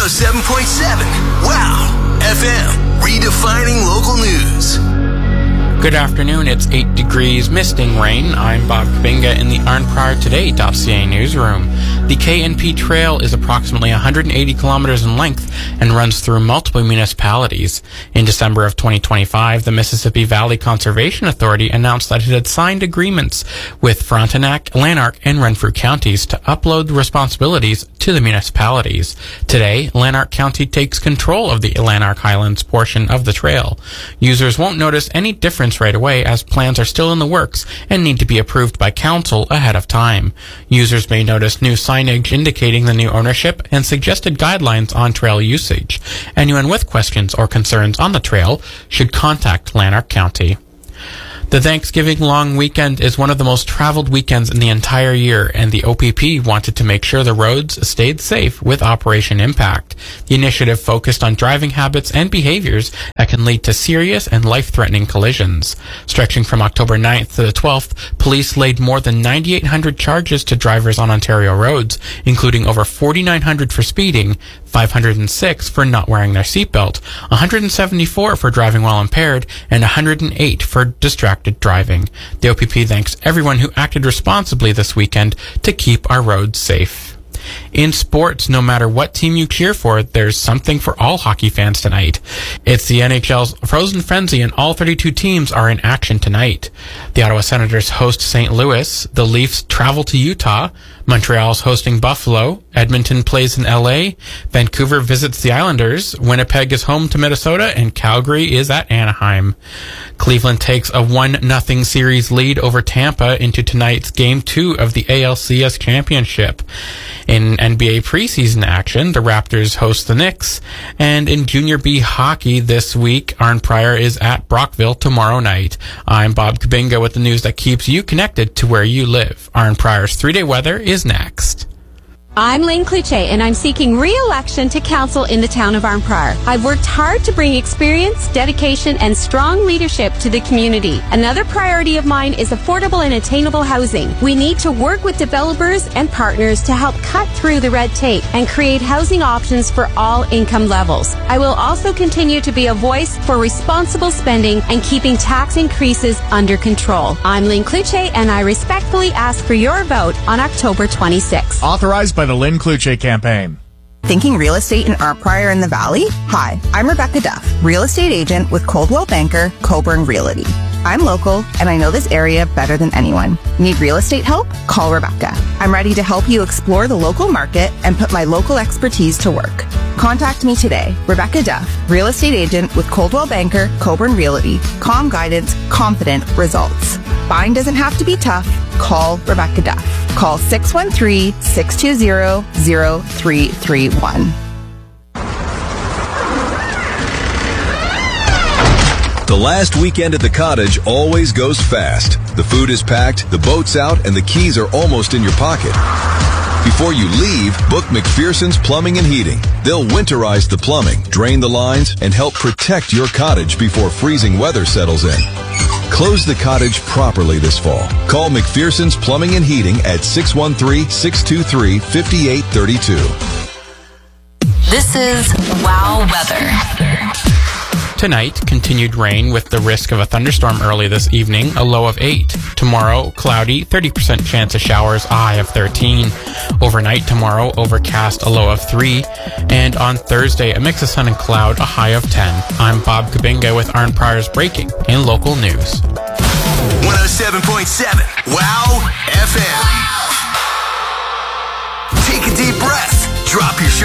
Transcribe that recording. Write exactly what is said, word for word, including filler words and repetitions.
oh seven point seven. Wow F M, redefining local news. Good afternoon, it's eight degrees, misting rain. I'm Bob Kabinga in the Arnprior Today dot C A newsroom. The K N P Trail is approximately one hundred eighty kilometers in length and runs through multiple municipalities. In December of twenty twenty-five, the Mississippi Valley Conservation Authority announced that it had signed agreements with Frontenac, Lanark, and Renfrew counties to upload the responsibilities to the municipalities. Today, Lanark County takes control of the Lanark Highlands portion of the trail. Users won't notice any difference right away as plans are still in the works and need to be approved by council ahead of time. Users may notice new signage indicating the new ownership and suggested guidelines on trail usage. Anyone with questions or concerns on the trail should contact Lanark County. The Thanksgiving long weekend is one of the most traveled weekends in the entire year, and the O P P wanted to make sure the roads stayed safe with Operation Impact. The initiative focused on driving habits and behaviors that can lead to serious and life-threatening collisions. Stretching from October ninth to the twelfth, police laid more than nine thousand eight hundred charges to drivers on Ontario roads, including over four thousand nine hundred for speeding, five hundred six for not wearing their seatbelt, one hundred seventy-four for driving while impaired, and one hundred eight for distracted driving. The O P P thanks everyone who acted responsibly this weekend to keep our roads safe. In sports, no matter what team you cheer for, there's something for all hockey fans tonight. It's the N H L's Frozen Frenzy, and all thirty-two teams are in action tonight. The Ottawa Senators host Saint Louis, the Leafs travel to Utah, Montreal's hosting Buffalo, Edmonton plays in L A, Vancouver visits the Islanders, Winnipeg is home to Minnesota, and Calgary is at Anaheim. Cleveland takes a one nothing series lead over Tampa into tonight's Game two of the A L C S Championship. In N B A preseason action, the Raptors host the Knicks, and in Junior B hockey this week, Arnprior is at Brockville tomorrow night. I'm Bob Kabinga with the news that keeps you connected to where you live. Arnprior's three-day weather is next. I'm Lynn Cluche, and I'm seeking re-election to council in the town of Arnprior. I've worked hard to bring experience, dedication, and strong leadership to the community. Another priority of mine is affordable and attainable housing. We need to work with developers and partners to help cut through the red tape and create housing options for all income levels. I will also continue to be a voice for responsible spending and keeping tax increases under control. I'm Lynn Cluche, and I respectfully ask for your vote on October twenty-sixth. Authorized by the Lynn Cluche campaign. Thinking real estate in Arnprior in the Valley? Hi, I'm Rebecca Duff, real estate agent with Coldwell Banker Coburn Realty. I'm local, and I know this area better than anyone. Need real estate help? Call Rebecca. I'm ready to help you explore the local market and put my local expertise to work. Contact me today. Rebecca Duff, real estate agent with Coldwell Banker Coburn Realty. Calm guidance, confident results. Buying doesn't have to be tough. Call Rebecca Duff. Call six one three, six two zero, zero three three one. The last weekend at the cottage always goes fast. The food is packed, the boat's out, and the keys are almost in your pocket. Before you leave, book McPherson's Plumbing and Heating. They'll winterize the plumbing, drain the lines, and help protect your cottage before freezing weather settles in. Close the cottage properly this fall. Call McPherson's Plumbing and Heating at six one three, six two three, five eight three two. This is Wow Weather. Tonight, continued rain with the risk of a thunderstorm early this evening, a low of eight. Tomorrow, cloudy, thirty percent chance of showers, a high of thirteen. Overnight tomorrow, overcast, a low of three. And on Thursday, a mix of sun and cloud, a high of ten. I'm Bob Kabinga with Arnprior's Breaking in Local News. one oh seven point seven Wow F M.